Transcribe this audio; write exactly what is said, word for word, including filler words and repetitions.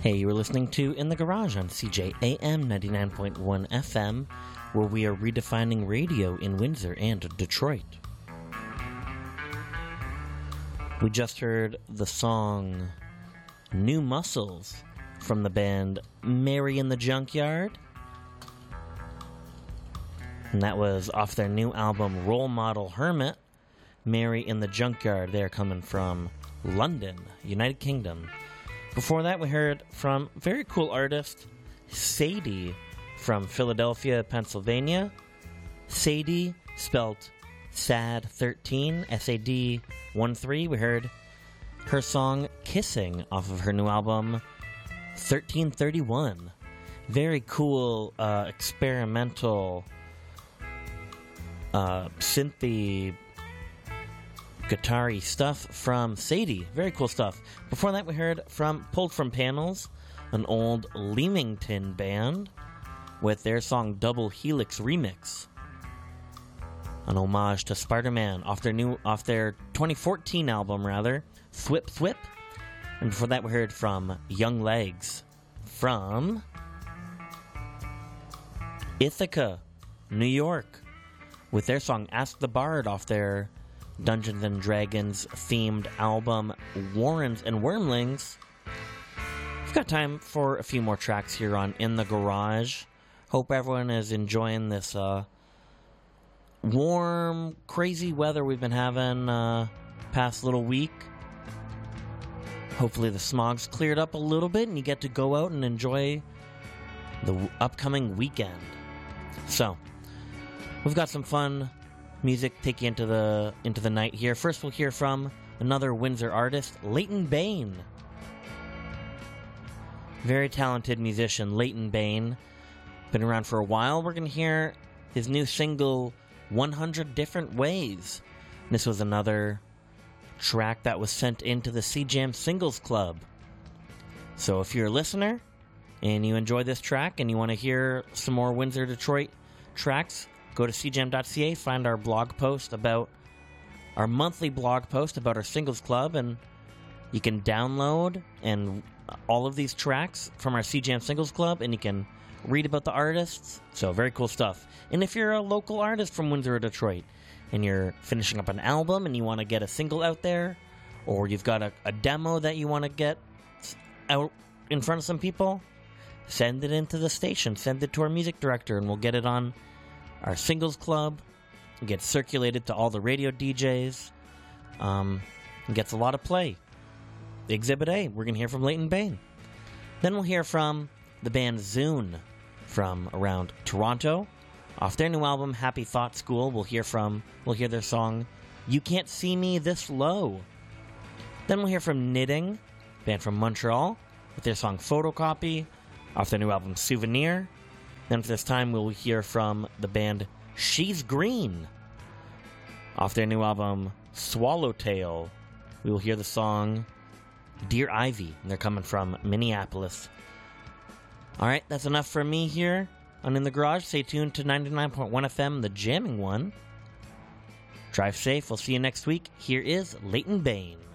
Hey, you were listening to In the Garage on C J A M ninety-nine point one F M, where we are redefining radio in Windsor and Detroit. We just heard the song New Muscles from the band Mary in the Junkyard. And that was off their new album Role Model Hermit. Mary in the Junkyard. They're coming from London, United Kingdom. Before that, we heard from very cool artist Sadie from Philadelphia, Pennsylvania. Sadie, spelt sad thirteen, S A D one three. We heard her song Kissing off of her new album thirteen thirty-one. Very cool, uh, experimental, uh, synthy, guitar-y stuff from Sadie. Very cool stuff. Before that, we heard from Pulled From Panels, an old Leamington band, with their song Double Helix Remix, an homage to Spider-Man off their new, off their twenty fourteen album, rather, Thwip Thwip. And before that, we heard from Young Legs from Ithaca, New York, with their song Ask the Bard off their Dungeons and Dragons themed album Warrens and Wormlings. We've got time for a few more tracks here on In the Garage. Hope everyone is enjoying this uh, warm, crazy weather we've been having uh, past little week. Hopefully the smog's cleared up a little bit and you get to go out and enjoy the w- upcoming weekend. So, we've got some fun music take you into the into the night here. First, we'll hear from another Windsor artist, Leighton Bain. Very talented musician, Leighton Bain. Been around for a while. We're going to hear his new single, one hundred Different Ways. This was another track that was sent into the C-Jam Singles Club. So if you're a listener and you enjoy this track and you want to hear some more Windsor Detroit tracks, go to c jam dot c a, find our blog post about our monthly blog post about our Singles Club, and you can download and all of these tracks from our C-Jam Singles Club, and you can read about the artists. So very cool stuff. And if you're a local artist from Windsor or Detroit and you're finishing up an album and you want to get a single out there, or you've got a, a demo that you want to get out in front of some people, send it into the station, send it to our music director, and we'll get it on our Singles Club. It gets circulated to all the radio D Js. Um, it gets a lot of play. Exhibit A, we're going to hear from Leighton Bain. Then we'll hear from the band Zune from around Toronto. Off their new album, Happy Thought School, we'll hear from, we'll hear their song, You Can't See Me This Low. Then we'll hear from Knitting, band from Montreal, with their song Photocopy, off their new album Souvenir. Then for this time, we'll hear from the band She's Green. Off their new album, Swallowtail, we will hear the song Dear Ivy, and they're coming from Minneapolis. Alright, that's enough for me here on In the Garage. Stay tuned to ninety-nine point one F M, the jamming one. Drive safe. We'll see you next week. Here is Leighton Bain.